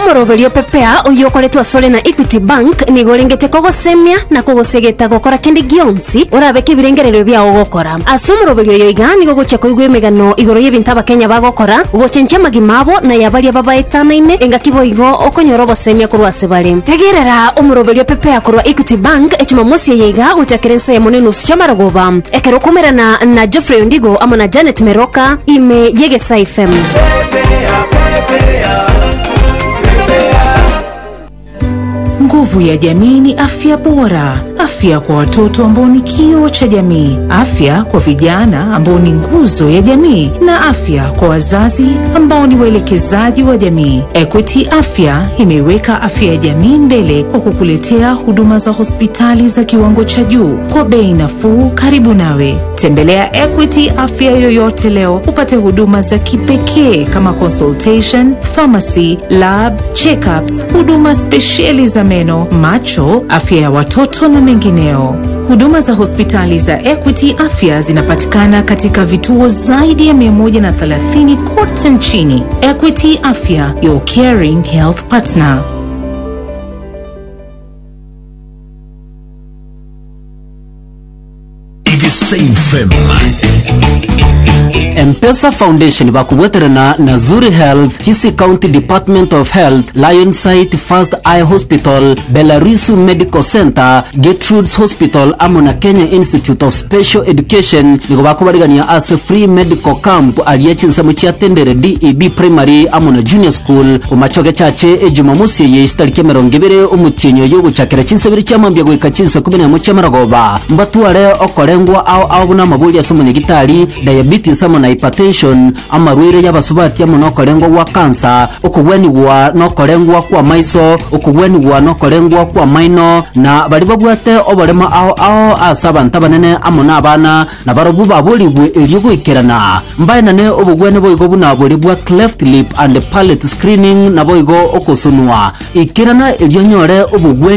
omoroberio pepea uyokoretwa sole na Equity Bank nigorengete kogosemia na kogosegeta gokora kende gionsi orabeke birengerero bya ogokora asomoroberio yoiga nigogocha koigwe megano igoro y'ebintu abakenya bagokora gochencha magimabo na yabaria babaetanaine engakibo igo okonyorobo semia kurwase bare tegerera omoroberio pepea kurwa Equity Bank echumamosi yeiga gochakerensa ya moneno suchamarogoba ekerokomerana na Geoffrey Ondigo amona Janet Meroka ime Yegesa FM. Nguvu ya jamii ni afya bora. Afya kwa watoto ambao ni kioo cha jamii, afya kwa vijana ambao ni nguzo ya jamii, na afya kwa wazazi ambao ni waelekezaji wa jamii. Equity Afya imeweka afya ya jamii mbele kwa kukuletea huduma za hospitali za kiwango cha juu kwa bei nafuu karibu nawe. Tembelea Equity Afya yoyote leo upate huduma za kipekee kama consultation, pharmacy, lab, check-ups, huduma spesheli za meno, macho, afya ya watoto na mengineo. Huduma za hospitali za Equity Afya zinapatikana katika vituo zaidi ya 130 kote nchini. Equity Afya, your caring health partner. M-Pesa Foundation bakubweterana na Zuri Health, Kisii County Department of Health, Lionside First Eye Hospital, Belarisu Medical Center, Gertrude's Hospital, amona Kenya Institute of Special Education nigo bakubarigania as a free medical camp aliyechinsa muchiatendere DEB Primary amona Junior School umachoge chache ejumamosi yestarike 20 umutinyo yo guchakira chinsebiri cyamambye gwika chinsa 11 cyamaragoba mbatware okorengwa au buna mabuli asomone gitari diabetes amona hypertension amarwire y'abasubati amonokorengwa wa cancer okugwenigwa nokorengwa kwa maiso okugwenigwa nokorengwa kwa maino na bari babwate obarema ao asaba ntabanene amona abana na barobu babuligwe elyoguikerana mbaye nane obugwene boigo buna bolibwa cleft lip and palate screening na boigo okosunwa ikirana elyonyore obugwene